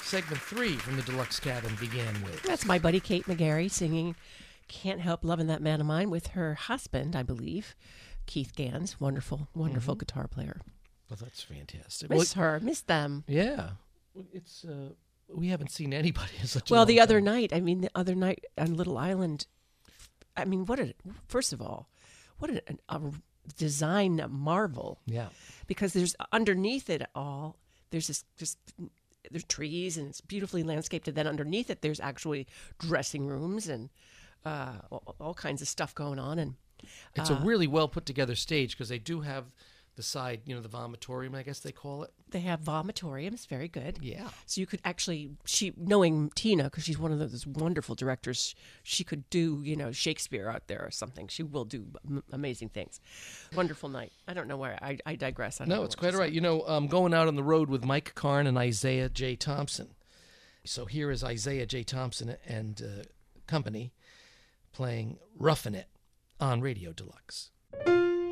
segment 3 from the Deluxe Cabin began with. That's my buddy Kate McGarry singing Can't Help Loving That Man of Mine with her husband, I believe, Keith Gans, wonderful guitar player. Well, that's fantastic. Miss them. Yeah. It's we haven't seen anybody in such a Well, long the other time. night on Little Island, I mean, first of all, what a design marvel. Yeah. Because there's underneath it all, there's there's trees and it's beautifully landscaped. And then underneath it, there's actually dressing rooms and all kinds of stuff going on. And it's a really well put together stage because they do have the side, the vomitorium, I guess they call it. They have vomitoriums, very good. Yeah. So you could actually, knowing Tina, because she's one of those wonderful directors, she could do, Shakespeare out there or something. She will do amazing things. Wonderful night. I don't know where I digress. No, it's quite all right. I'm going out on the road with Mike Karn and Isaiah J. Thompson. So here is Isaiah J. Thompson and company playing Roughin' It on Radio Deluxe.